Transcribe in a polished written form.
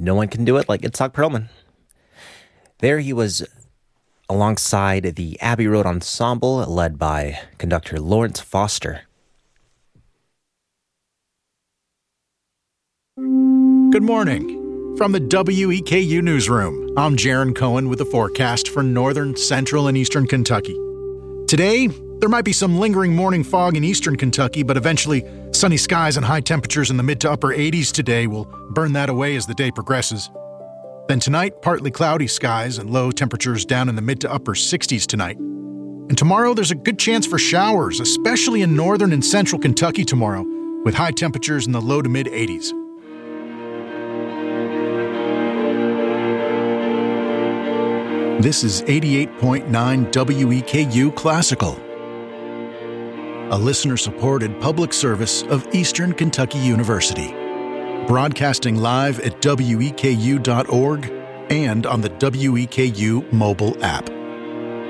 no one can do it like Itzhak Perlman. There he was alongside the Abbey Road Ensemble, led by conductor Lawrence Foster. Good morning. From the WEKU Newsroom, I'm Jaron Cohen with the forecast for northern, central, and eastern Kentucky. Today, there might be some lingering morning fog in eastern Kentucky, but eventually sunny skies and high temperatures in the mid to upper 80s today will burn that away as the day progresses. Then tonight, partly cloudy skies and low temperatures down in the mid to upper 60s tonight. And tomorrow, there's a good chance for showers, especially in northern and central Kentucky tomorrow, with high temperatures in the low to mid 80s. This is 88.9 WEKU Classical, a listener-supported public service of Eastern Kentucky University, broadcasting live at weku.org and on the WEKU mobile app.